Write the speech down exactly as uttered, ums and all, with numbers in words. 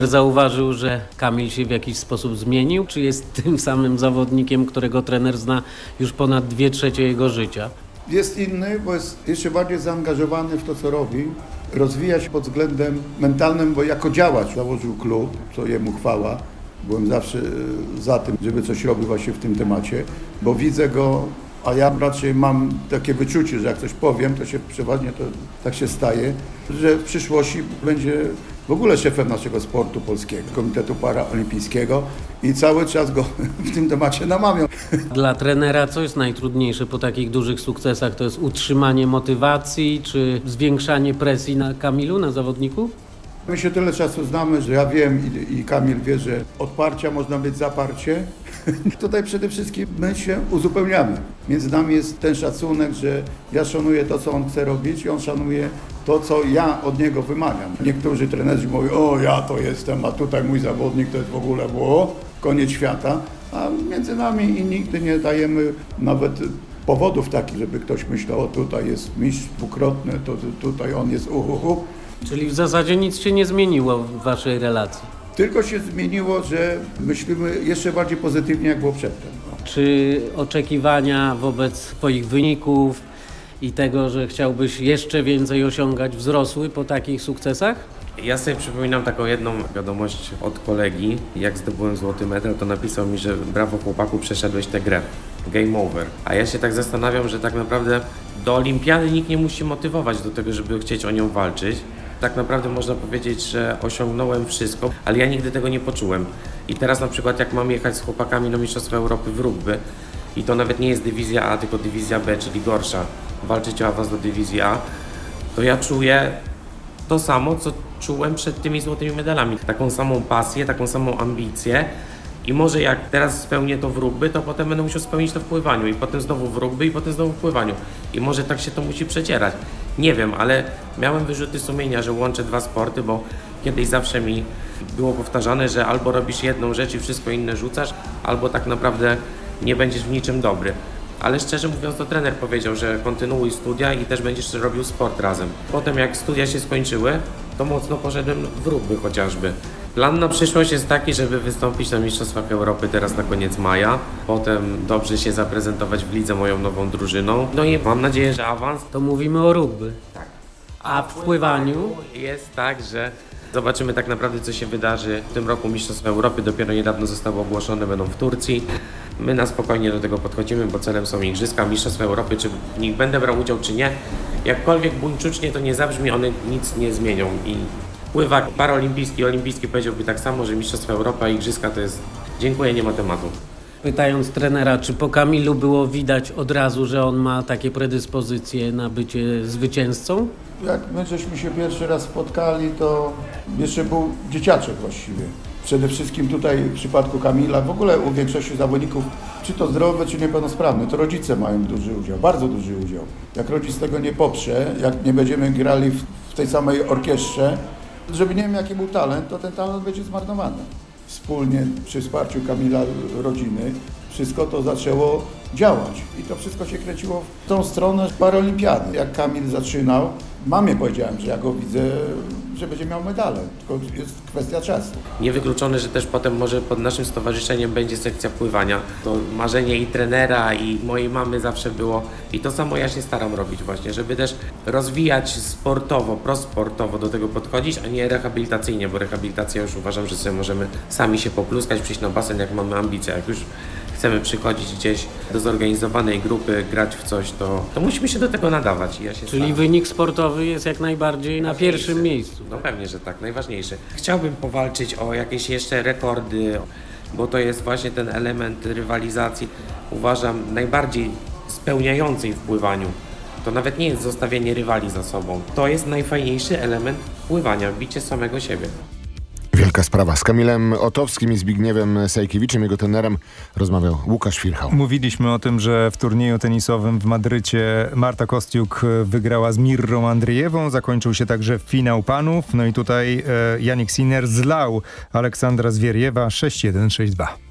Zauważył, że Kamil się w jakiś sposób zmienił, czy jest tym samym zawodnikiem, którego trener zna już ponad dwie trzecie jego życia? Jest inny, bo jest jeszcze bardziej zaangażowany w to, co robi. Rozwija się pod względem mentalnym, bo jako działacz założył klub, co jemu chwała. Byłem zawsze za tym, żeby coś robił właśnie w tym temacie, bo widzę go, a ja raczej mam takie wyczucie, że jak coś powiem, to się przeważnie to tak się staje, że w przyszłości będzie w ogóle szefem naszego sportu polskiego, Komitetu Paraolimpijskiego i cały czas go w tym temacie namawiam. Dla trenera co jest najtrudniejsze po takich dużych sukcesach? To jest utrzymanie motywacji, czy zwiększanie presji na Kamilu, na zawodniku? My się tyle czasu znamy, że ja wiem i, i Kamil wie, że odparcia można być zaparcie. Tutaj przede wszystkim my się uzupełniamy. Między nami jest ten szacunek, że ja szanuję to, co on chce robić i on szanuje to, co ja od niego wymagam. Niektórzy trenerzy mówią, o ja to jestem, a tutaj mój zawodnik to jest w ogóle było koniec świata. A między nami i nigdy nie dajemy nawet powodów takich, żeby ktoś myślał, o tutaj jest mistrz dwukrotny, to tutaj on jest uhuhu. Czyli w zasadzie nic się nie zmieniło w waszej relacji? Tylko się zmieniło, że myślimy jeszcze bardziej pozytywnie, jak było przedtem. Czy oczekiwania wobec twoich wyników i tego, że chciałbyś jeszcze więcej osiągać, wzrosły po takich sukcesach? Ja sobie przypominam taką jedną wiadomość od kolegi. Jak zdobyłem złoty medal, to napisał mi, że brawo chłopaku, przeszedłeś tę grę. Game over. A ja się tak zastanawiam, że tak naprawdę do olimpiady nikt nie musi motywować do tego, żeby chcieć o nią walczyć. Tak naprawdę można powiedzieć, że osiągnąłem wszystko, ale ja nigdy tego nie poczułem. I teraz na przykład jak mam jechać z chłopakami na Mistrzostwa Europy w rugby i to nawet nie jest dywizja A, tylko dywizja B, czyli gorsza, walczyć o awans do dywizji A, to ja czuję to samo, co czułem przed tymi złotymi medalami. Taką samą pasję, taką samą ambicję i może jak teraz spełnię to w rugby, to potem będę musiał spełnić to w pływaniu i potem znowu w rugby i potem znowu w pływaniu. I może tak się to musi przecierać. Nie wiem, ale miałem wyrzuty sumienia, że łączę dwa sporty, bo kiedyś zawsze mi było powtarzane, że albo robisz jedną rzecz i wszystko inne rzucasz, albo tak naprawdę nie będziesz w niczym dobry. Ale szczerze mówiąc, to trener powiedział, że kontynuuj studia i też będziesz robił sport razem. Potem jak studia się skończyły, to mocno poszedłem w rugby chociażby. Plan na przyszłość jest taki, żeby wystąpić na Mistrzostwach Europy teraz na koniec maja. Potem dobrze się zaprezentować w lidze moją nową drużyną. No i mam nadzieję, że awans. To mówimy o rugby. Tak. A w pływaniu? Jest tak, że zobaczymy tak naprawdę, co się wydarzy. W tym roku Mistrzostwa Europy dopiero niedawno zostały ogłoszone, będą w Turcji. My na spokojnie do tego podchodzimy, bo celem są Igrzyska, Mistrzostwa Europy, czy w nich będę brał udział, czy nie. Jakkolwiek buńczucznie to nie zabrzmi, one nic nie zmienią. I pływak paraolimpijski, olimpijski powiedziałby tak samo, że Mistrzostwa Europy, a Igrzyska to jest dziękuję, nie ma tematu. Pytając trenera, czy po Kamilu było widać od razu, że on ma takie predyspozycje na bycie zwycięzcą? Jak my żeśmy się pierwszy raz spotkali, to jeszcze był dzieciaczek właściwie. Przede wszystkim tutaj w przypadku Kamila, w ogóle u większości zawodników, czy to zdrowe, czy niepełnosprawne, to rodzice mają duży udział, bardzo duży udział. Jak rodzic tego nie poprze, jak nie będziemy grali w, w tej samej orkiestrze, żeby nie wiem jaki był talent, to ten talent będzie zmarnowany. Wspólnie przy wsparciu Kamila, rodziny, wszystko to zaczęło działać i to wszystko się kręciło w tą stronę paraolimpiady. Jak Kamil zaczynał, mamie powiedziałem, że ja go widzę, że będzie miał medale, tylko jest kwestia czasu. Niewykluczone, że też potem może pod naszym stowarzyszeniem będzie sekcja pływania. To marzenie i trenera, i mojej mamy zawsze było i to samo ja się staram robić właśnie, żeby też rozwijać sportowo, prosportowo do tego podchodzić, a nie rehabilitacyjnie, bo rehabilitacja już uważam, że sobie możemy sami się popluskać, przyjść na basen, jak mamy ambicje. Jak już chcemy przychodzić gdzieś do zorganizowanej grupy, grać w coś, to, to musimy się do tego nadawać. I ja się Czyli staram. wynik sportowy jest jak najbardziej na pierwszym miejscu. No pewnie, że tak, najważniejsze. Chciałbym powalczyć o jakieś jeszcze rekordy, bo to jest właśnie ten element rywalizacji, uważam, najbardziej spełniający w pływaniu. To nawet nie jest zostawienie rywali za sobą. To jest najfajniejszy element pływania, bicie samego siebie. Wielka sprawa. Z Kamilem Otowskim i Zbigniewem Sajkiewiczem, jego trenerem, rozmawiał Łukasz Firchał. Mówiliśmy o tym, że w turnieju tenisowym w Madrycie Marta Kostiuk wygrała z Mirrą Andrzejewą. Zakończył się także finał panów. No i tutaj e, Jannik Sinner zlał Aleksandra Zwieriewa sześć jeden, sześć dwa.